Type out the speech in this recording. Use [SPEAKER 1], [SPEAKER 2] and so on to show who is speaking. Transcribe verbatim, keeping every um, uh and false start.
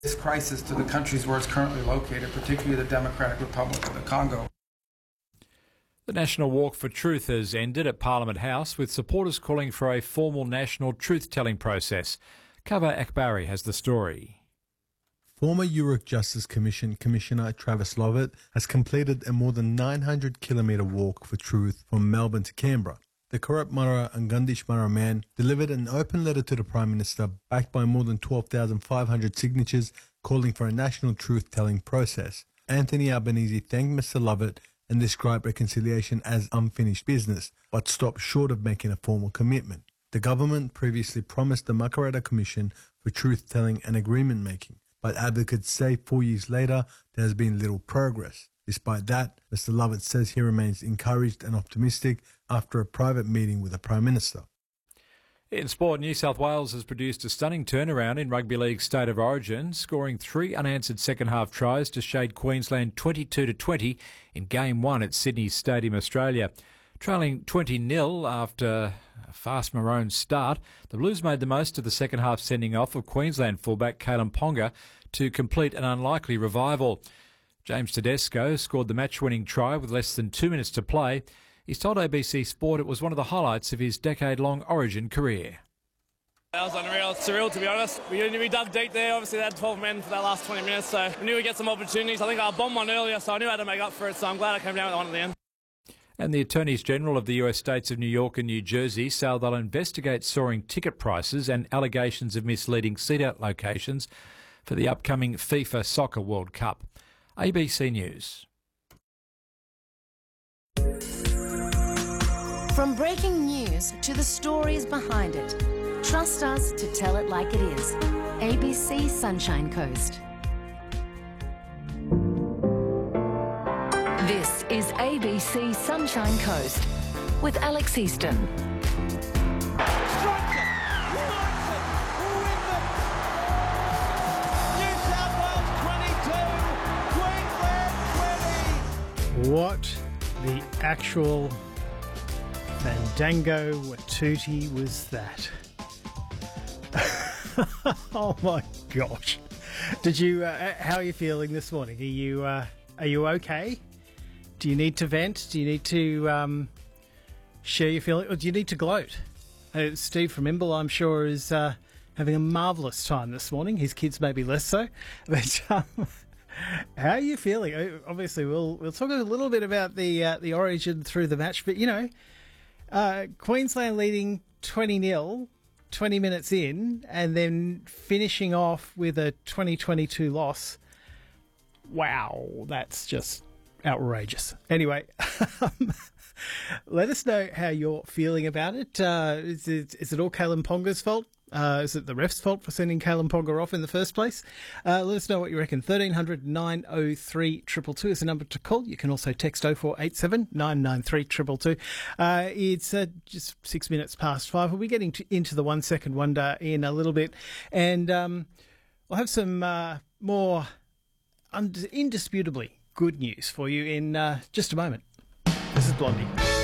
[SPEAKER 1] this crisis to the countries where it's currently located, particularly the Democratic Republic of the Congo.
[SPEAKER 2] The National Walk for Truth has ended at Parliament House, with supporters calling for a formal national truth-telling process. Kava Akbari has the story.
[SPEAKER 3] Former Yoorrook Justice Commission Commissioner Travis Lovett has completed a more than nine hundred kilometre walk for truth from Melbourne to Canberra. The Corrupt Murra and Gundish Murra man delivered an open letter to the Prime Minister backed by more than twelve thousand five hundred signatures calling for a national truth-telling process. Anthony Albanese thanked Mister Lovett and described reconciliation as unfinished business, but stopped short of making a formal commitment. The government previously promised the Makarrata Commission for truth-telling and agreement-making, but advocates say four years later there has been little progress. Despite that, Mister Lovett says he remains encouraged and optimistic after a private meeting with the Prime Minister.
[SPEAKER 2] In sport, New South Wales has produced a stunning turnaround in Rugby League State of Origin, scoring three unanswered second-half tries to shade Queensland twenty-two to twenty in Game one at Sydney Stadium, Australia. Trailing twenty nil after a fast Maroon start, the Blues made the most of the second-half sending off of Queensland fullback Kalyn Ponga to complete an unlikely revival. James Tedesco scored the match-winning try with less than two minutes to play. He's told A B C Sport it was one of the highlights of his decade-long Origin career.
[SPEAKER 4] That was unreal. It's surreal, to be honest. We, we dug deep there. Obviously, they had twelve men for that last twenty minutes, so we knew we'd get some opportunities. I think I bombed one earlier, so I knew I had to make up for it, so I'm glad I came down with that one at the end.
[SPEAKER 2] And the Attorneys General of the U S states of New York and New Jersey say they'll investigate soaring ticket prices and allegations of misleading seat-out locations for the upcoming FIFA Soccer World Cup. A B C News.
[SPEAKER 5] From breaking news to the stories behind it, trust us to tell it like it is. A B C Sunshine Coast. This is A B C Sunshine Coast with Alex Easton.
[SPEAKER 6] What the actual Fandango Watuti was that? Oh my gosh! Did you? Uh, how are you feeling this morning? Are you? Uh, are you okay? Do you need to vent? Do you need to um, share your feeling, or do you need to gloat? Uh, Steve from Imbil, I'm sure, is uh, having a marvellous time this morning. His kids maybe less so, but. Um, How are you feeling? Obviously, we'll we'll talk a little bit about the uh, the origin through the match, but you know, uh, Queensland leading twenty nil, twenty minutes in, and then finishing off with a twenty twenty-two loss. Wow, that's just outrageous. Anyway, let us know how you're feeling about it. Uh, is it is it all Kalyn Ponga's fault? Uh, is it the ref's fault for sending Kalyn Ponga off in the first place? Uh, let us know what you reckon. thirteen hundred nine oh three two two two is the number to call. You can also text oh four eight seven nine nine three two two two. Uh, it's uh, just six minutes past five. We'll be getting to, into the one second wonder in a little bit. And um, we'll have some uh, more und- indisputably good news for you in uh, just a moment. This is Blondie.